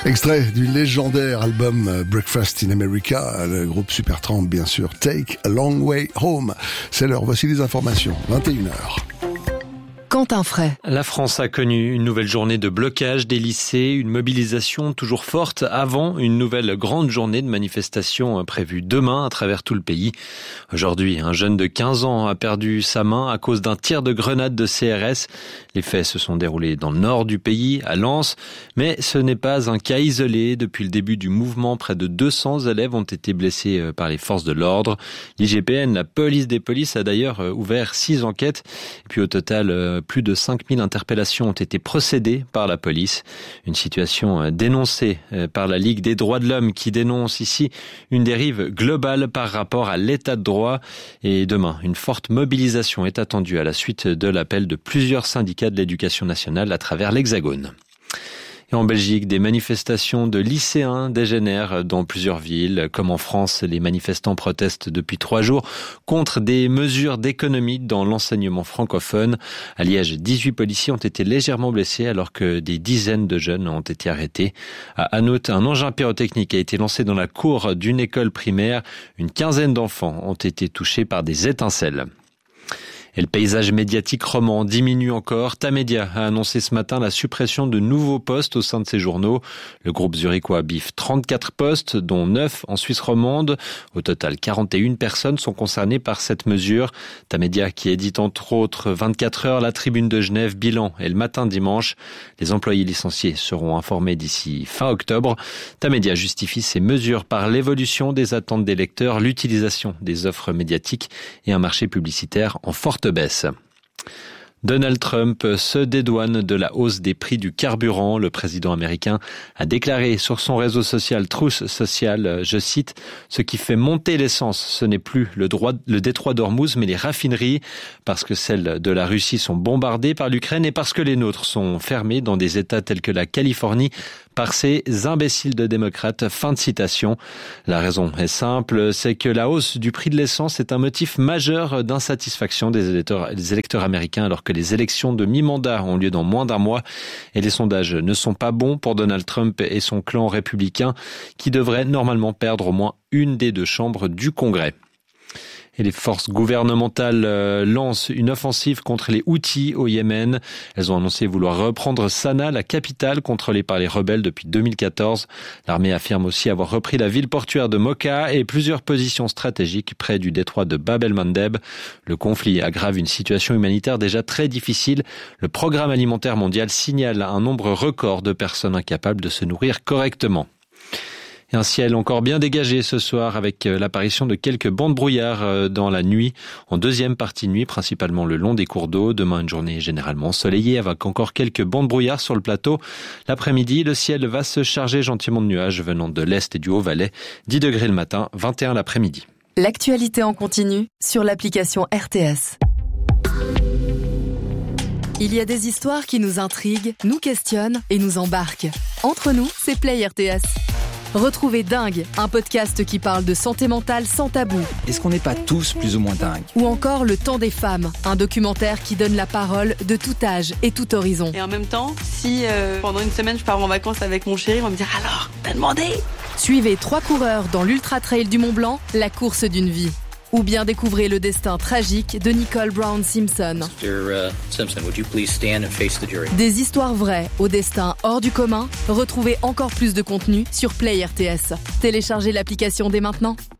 Extrait du légendaire album Breakfast in America, le groupe Supertramp bien sûr, Take a Long Way Home. C'est l'heure, voici les informations, 21h. Quentin Fray. La France a connu une nouvelle journée de blocage des lycées, une mobilisation toujours forte avant une nouvelle grande journée de manifestation prévue demain à travers tout le pays. Aujourd'hui, un jeune de 15 ans a perdu sa main à cause d'un tir de grenade de CRS. Les faits se sont déroulés dans le nord du pays, à Lens, mais ce n'est pas un cas isolé. Depuis le début du mouvement, près de 200 élèves ont été blessés par les forces de l'ordre. L'IGPN, la police des polices, a d'ailleurs ouvert 6 enquêtes. Et puis au total, plus de 5000 interpellations ont été procédées par la police. Une situation dénoncée par la Ligue des droits de l'homme qui dénonce ici une dérive globale par rapport à l'état de droit. Et demain, une forte mobilisation est attendue à la suite de l'appel de plusieurs syndicats de l'éducation nationale à travers l'Hexagone. Et en Belgique, des manifestations de lycéens dégénèrent dans plusieurs villes. Comme en France, les manifestants protestent depuis 3 jours contre des mesures d'économie dans l'enseignement francophone. À Liège, 18 policiers ont été légèrement blessés alors que des dizaines de jeunes ont été arrêtés. À Hanout, un engin pyrotechnique a été lancé dans la cour d'une école primaire. Une quinzaine d'enfants ont été touchés par des étincelles. Et le paysage médiatique roman diminue encore. Tamedia a annoncé ce matin la suppression de nouveaux postes au sein de ses journaux. Le groupe zurichois biffe 34 postes, dont 9 en Suisse romande. Au total, 41 personnes sont concernées par cette mesure. Tamedia, qui édite entre autres 24 heures, La Tribune de Genève, Bilan et Le Matin dimanche. Les employés licenciés seront informés d'ici fin octobre. Tamedia justifie ces mesures par l'évolution des attentes des lecteurs, l'utilisation des offres médiatiques et un marché publicitaire en forte baisse. Donald Trump se dédouane de la hausse des prix du carburant. Le président américain a déclaré sur son réseau social Truth Social, je cite, « Ce qui fait monter l'essence, ce n'est plus le détroit d'Ormuz, mais les raffineries, parce que celles de la Russie sont bombardées par l'Ukraine et parce que les nôtres sont fermées dans des États tels que la Californie par ces imbéciles de démocrates. » Fin de citation. La raison est simple, c'est que la hausse du prix de l'essence est un motif majeur d'insatisfaction des électeurs américains alors que les élections de mi-mandat ont lieu dans moins d'un mois et les sondages ne sont pas bons pour Donald Trump et son clan républicain qui devrait normalement perdre au moins une des 2 chambres du Congrès. Et les forces gouvernementales lancent une offensive contre les Houthis au Yémen. Elles ont annoncé vouloir reprendre Sanaa, la capitale contrôlée par les rebelles depuis 2014. L'armée affirme aussi avoir repris la ville portuaire de Mocha et plusieurs positions stratégiques près du détroit de Bab el-Mandeb. Le conflit aggrave une situation humanitaire déjà très difficile. Le Programme alimentaire mondial signale un nombre record de personnes incapables de se nourrir correctement. Et un ciel encore bien dégagé ce soir avec l'apparition de quelques bancs de brouillard dans la nuit, en deuxième partie de nuit, principalement le long des cours d'eau. Demain, une journée généralement ensoleillée avec encore quelques bancs de brouillard sur le plateau. L'après-midi, le ciel va se charger gentiment de nuages venant de l'est et du Haut-Valais. 10 degrés le matin, 21 l'après-midi. L'actualité en continu sur l'application RTS. Il y a des histoires qui nous intriguent, nous questionnent et nous embarquent. Entre nous, c'est Play RTS. Retrouvez Dingue, un podcast qui parle de santé mentale sans tabou. Est-ce qu'on n'est pas tous plus ou moins dingues ? Ou encore Le Temps des femmes, un documentaire qui donne la parole de tout âge et tout horizon. Et en même temps, si pendant une semaine je pars en vacances avec mon chéri, on va me dire « Alors, t'as demandé ?» Suivez 3 coureurs dans l'Ultra Trail du Mont Blanc, la course d'une vie. Ou bien découvrez le destin tragique de Nicole Brown Simpson. Mr. Simpson, would you please stand and face the jury? Des histoires vraies au destin hors du commun. Retrouvez encore plus de contenu sur Play RTS. Téléchargez l'application dès maintenant.